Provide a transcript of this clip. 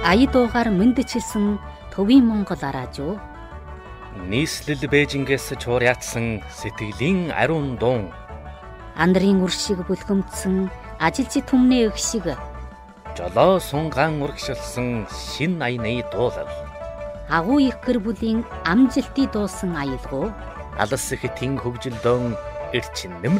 ая дуугаар мэндчилсэн төвийн Монгол араажуу. Нийслэл Бээжингээс чуурьяатсан сэтгэлийн ариун дуун. Андрын үр шиг бүлгэмдсэн ажилчи түмнээ өх шиг. Жолоо сунгаан урагшилсан шин аяны дуулал. Агуу их гэр бүлийн амжилтыг дуулсан аялгуу. Алс хэтийн хөгжилдөөн эрчим